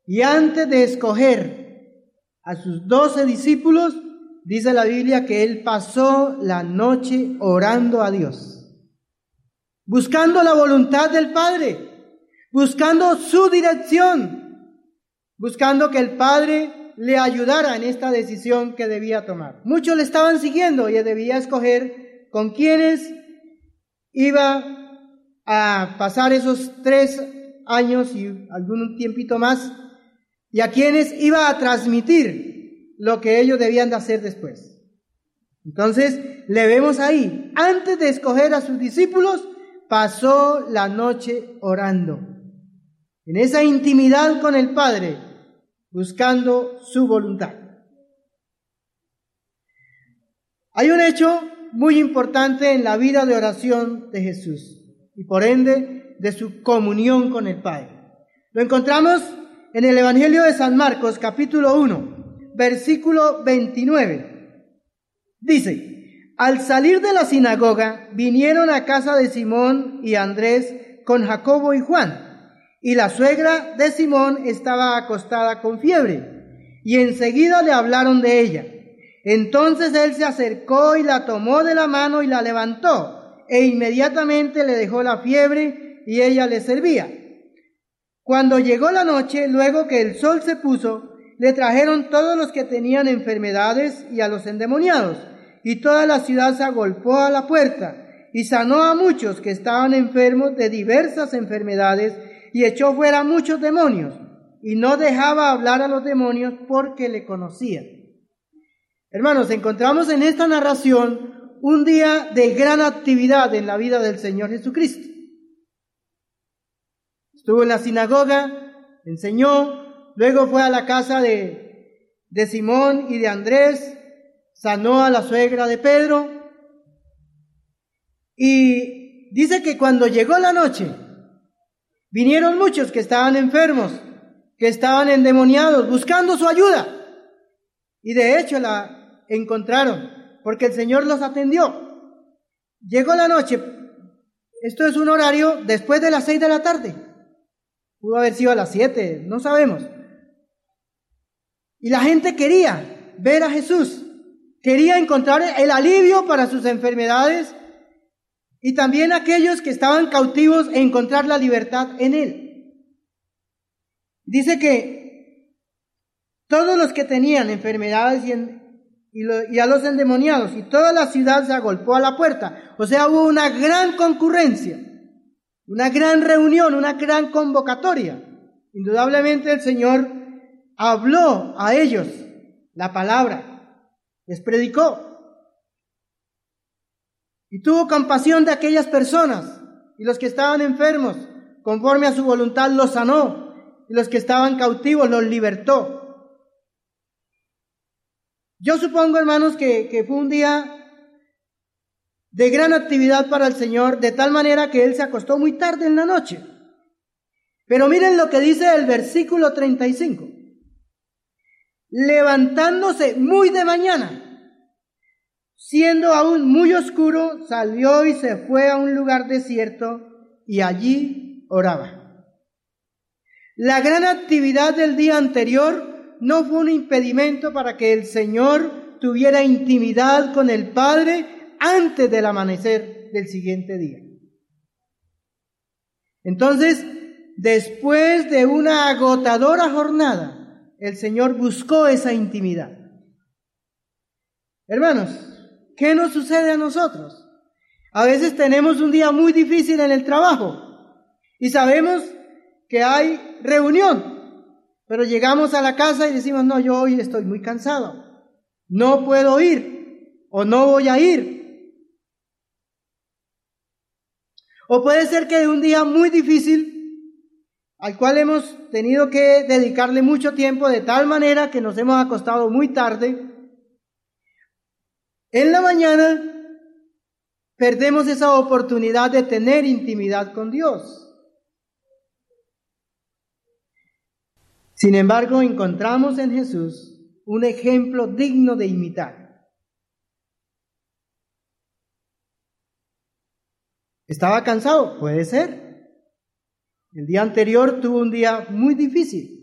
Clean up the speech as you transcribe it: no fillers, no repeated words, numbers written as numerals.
Y antes de escoger a sus 12 discípulos, dice la Biblia que él pasó la noche orando a Dios, buscando la voluntad del Padre, buscando su dirección, buscando que el Padre le ayudara en esta decisión que debía tomar. Muchos le estaban siguiendo y él debía escoger con quiénes iba a pasar esos 3 años y algún tiempito más, y a quienes iba a transmitir lo que ellos debían de hacer después. Entonces, le vemos ahí, antes de escoger a sus discípulos, pasó la noche orando, en esa intimidad con el Padre, buscando su voluntad. Hay un hecho muy importante en la vida de oración de Jesús, y por ende, de su comunión con el Padre. Lo encontramos en el Evangelio de San Marcos, capítulo 1, versículo 29. Dice: al salir de la sinagoga, vinieron a casa de Simón y Andrés con Jacobo y Juan, y la suegra de Simón estaba acostada con fiebre, y enseguida le hablaron de ella. Entonces él se acercó y la tomó de la mano y la levantó, e inmediatamente le dejó la fiebre, y ella le servía. Cuando llegó la noche, luego que el sol se puso, le trajeron todos los que tenían enfermedades y a los endemoniados, y toda la ciudad se agolpó a la puerta, y sanó a muchos que estaban enfermos de diversas enfermedades, y echó fuera muchos demonios, y no dejaba hablar a los demonios porque le conocían. Hermanos, encontramos en esta narración un día de gran actividad en la vida del Señor Jesucristo. Estuvo en la sinagoga, enseñó, luego fue a la casa de Simón y de Andrés, sanó a la suegra de Pedro, y dice que cuando llegó la noche, vinieron muchos que estaban enfermos, que estaban endemoniados, buscando su ayuda, y de hecho la encontraron, porque el Señor los atendió. Llegó la noche, esto es un horario después de las 6 de la tarde, pudo haber sido a las 7, no sabemos. Y la gente quería ver a Jesús, quería encontrar el alivio para sus enfermedades, y también aquellos que estaban cautivos encontrar la libertad en Él. Dice que todos los que tenían enfermedades y a los endemoniados, y toda la ciudad se agolpó a la puerta. O sea, hubo una gran concurrencia, una gran reunión, una gran convocatoria. Indudablemente el Señor habló a ellos la palabra, les predicó, y tuvo compasión de aquellas personas, y los que estaban enfermos, conforme a su voluntad los sanó, y los que estaban cautivos los libertó. Yo supongo, hermanos, que fue un día de gran actividad para el Señor, de tal manera que Él se acostó muy tarde en la noche. Pero miren lo que dice el versículo 35. Levantándose muy de mañana, siendo aún muy oscuro, salió y se fue a un lugar desierto y allí oraba. La gran actividad del día anterior no fue un impedimento para que el Señor tuviera intimidad con el Padre antes del amanecer del siguiente día. Entonces, después de una agotadora jornada, el Señor buscó esa intimidad. Hermanos, ¿qué nos sucede a nosotros? A veces tenemos un día muy difícil en el trabajo y sabemos que hay reunión, pero llegamos a la casa y decimos: no, yo hoy estoy muy cansado, no puedo ir o no voy a ir. O puede ser que un día muy difícil al cual hemos tenido que dedicarle mucho tiempo, de tal manera que nos hemos acostado muy tarde, en la mañana perdemos esa oportunidad de tener intimidad con Dios. Sin embargo, encontramos en Jesús un ejemplo digno de imitar. ¿Estaba cansado? Puede ser. El día anterior tuvo un día muy difícil.